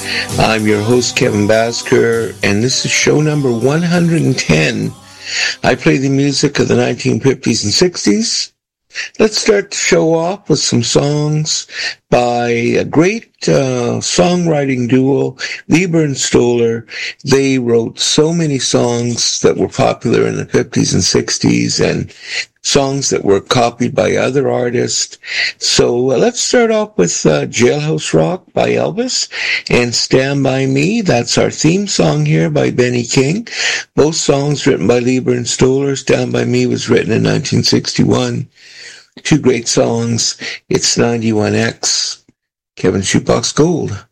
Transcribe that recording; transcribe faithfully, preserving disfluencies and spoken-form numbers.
I'm your host, Kevin Basker, and this is show number one hundred ten. I play the music of the nineteen fifties and sixties. Let's start the show off with some songs by a great uh, songwriting duo, Leiber and Stoller. They wrote so many songs that were popular in the fifties and sixties and songs that were copied by other artists. So uh, let's start off with uh, Jailhouse Rock by Elvis and Stand By Me. That's our theme song here by Benny King. Both songs written by Leiber and Stoller. Stand By Me was written in nineteen sixty-one. Two great songs. It's ninety-one X. Kevin Shootbox Gold.